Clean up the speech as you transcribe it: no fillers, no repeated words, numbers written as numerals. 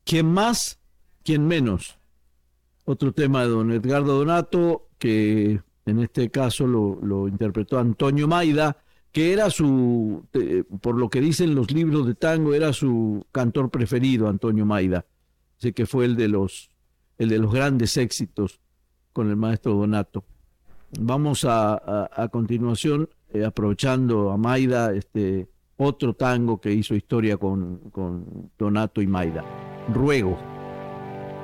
¿Quién más? ¿Quién menos? Otro tema de don Edgardo Donato, que en este caso lo interpretó Antonio Maida, que era por lo que dicen los libros de tango, era su cantor preferido, Antonio Maida. Así que fue el de los grandes éxitos con el maestro Donato. Vamos a continuación, aprovechando a Maida, otro tango que hizo historia con Donato y Maida. Ruego.